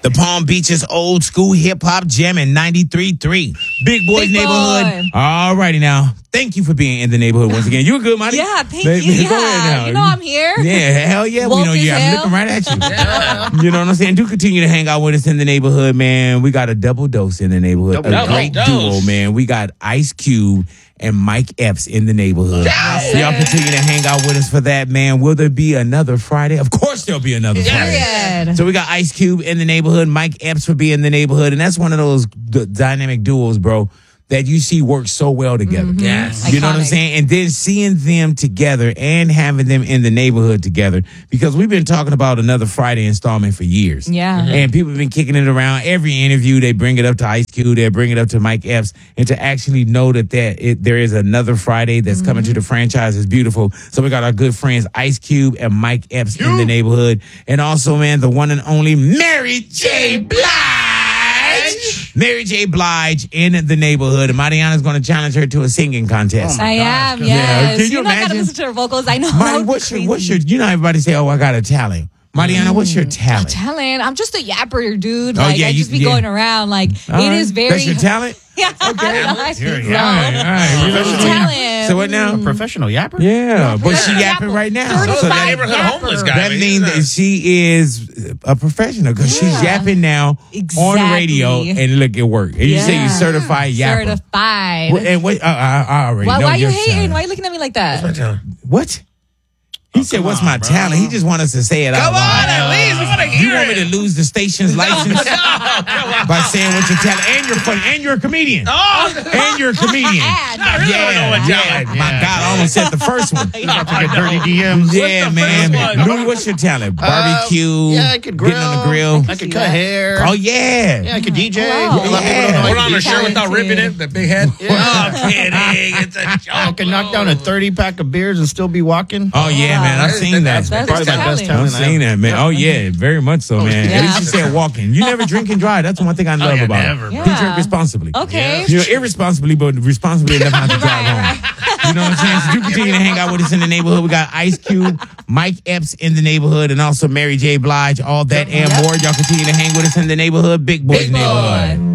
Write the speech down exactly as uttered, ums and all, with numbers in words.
The Palm Beaches old school hip hop jamming ninety-three point three. Big Boys Big Neighborhood. Boy. All righty now. Thank you for being in the neighborhood once again. You were good, Monty. Yeah, thank Baby, you. go ahead Yeah, now. you know I'm here. Yeah, hell yeah. Woke we know as you. I'm hell. looking right at you. Yeah. You know what I'm saying? Do continue to hang out with us in the neighborhood, man. We got a double dose in the neighborhood. Double a great dose. duo, man. We got Ice Cube and Mike Epps in the neighborhood. Yes, Y'all sir. continue to hang out with us for that, man. Will there be another Friday? Of course there'll be another Friday. Period. So we got Ice Cube in the neighborhood, Mike Epps will be in the neighborhood, and that's one of those d- dynamic duos, bro, that you see work so well together. Mm-hmm. Yes. You know what I'm Iconic. saying? And then seeing them together and having them in the neighborhood together, because we've been talking about another Friday installment for years. Yeah. Mhm. And people have been kicking it around. Every interview, they bring it up to Ice Cube, they bring it up to Mike Epps, and to actually know that there, it, there is another Friday that's coming to the franchise is beautiful. So we got our good friends Ice Cube and Mike Epps in the neighborhood. And also, man, the one and only Mary J. Blige. Mary J. Blige in the neighborhood. And Mariana's going to challenge her to a singing contest. I am, Yeah, yes. can you you know, I gotta imagine? listen to her vocals. I know. Marty, that would be what's your, crazy. what's your, you know, everybody say, oh, I got a talent. Mariana, what's your talent? talent? I'm just a yapper, dude. Oh, Like, yeah, I you- just be yeah. going around. Like, All it right. is very. That's your talent? Yeah. Okay. I Sure, think yeah. All right, all right. You know what I'm saying? Talent. So what now? A professional yapper? Yeah, but she professional yapping yapper. right now. Certified So that, neighborhood yapper. homeless guy. that I mean, means that she is a professional because she's Yeah. yapping now on Exactly. radio and look at work. And you say you Yeah. certified yapper. Certified. What- And what? Uh, I, I already Why, know why are you your hating? talent. Why are you looking at me like that? What? He said, "What's my bro. talent?" He just want us to say it out Come on, loud. at least. We want to You hear want me to it. lose the station's license by saying what your talent? And you're funny. And you're a comedian. Oh, And you're a comedian. Ad. I really don't know what yeah, talent. My God, I almost said the first one. Get dirty D Ms. Yeah, the man. first one? Louis, what's your talent? Barbecue. Uh, yeah, I could grill. Getting on the grill. I could cut hair. Oh, yeah. Yeah, I could D J. Oh, wow. A lot of people don't know I Put could on a D J. shirt without Talented. ripping it, the big head. Oh, kidding. It's a joke. I could knock down a thirty pack of beers and still be walking. Oh, yeah, man. I've seen that. That's That's Probably my best talent. talent. I've seen that, man. Oh, yeah. Very much so, man. At yeah. least you said walking. You never drink and drive. That's one thing I love yeah, about never, it. bro. He drink Yeah. responsibly. Okay. You know, irresponsibly, but responsibly enough not to drive home. You know what I'm saying? So you continue to hang out with us in the neighborhood. We got Ice Cube, Mike Epps in the neighborhood, and also Mary J. Blige. All that and Yep. more. Y'all continue to hang with us in the neighborhood. Big Boys Big Boy. Neighborhood.